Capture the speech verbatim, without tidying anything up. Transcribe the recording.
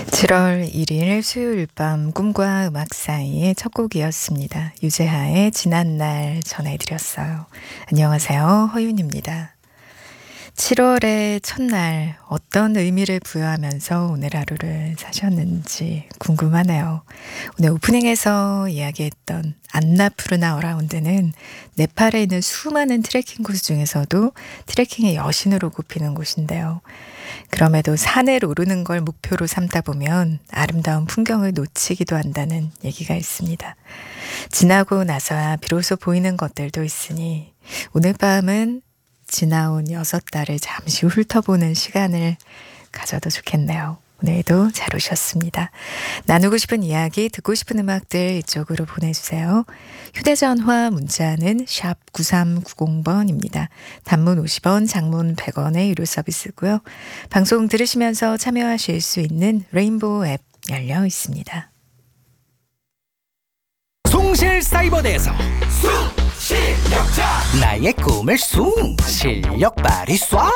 칠월 일일 수요일 밤 꿈과 음악 사이의 첫 곡이었습니다. 유재하의 지난날 전해드렸어요. 안녕하세요. 허윤입니다. 칠월의 첫날 어떤 의미를 부여하면서 오늘 하루를 사셨는지 궁금하네요. 오늘 오프닝에서 이야기했던 안나푸르나 어라운드는 네팔에 있는 수많은 트레킹 코스 중에서도 트레킹의 여신으로 꼽히는 곳인데요. 그럼에도 산을 오르는 걸 목표로 삼다 보면 아름다운 풍경을 놓치기도 한다는 얘기가 있습니다. 지나고 나서야 비로소 보이는 것들도 있으니 오늘 밤은 지나온 여섯 달을 잠시 훑어보는 시간을 가져도 좋겠네요. 오늘도 잘 오셨습니다. 나누고 싶은 이야기, 듣고 싶은 음악들 이쪽으로 보내주세요. 휴대전화 문자는 샵 구삼구공 번입니다. 단문 오십 원, 장문 백 원의 유료 서비스고요. 방송 들으시면서 참여하실 수 있는 레인보우 앱 열려 있습니다. 송실사이버대에서 숭 실력자 나의 꿈을 숭 실력 발휘 쏴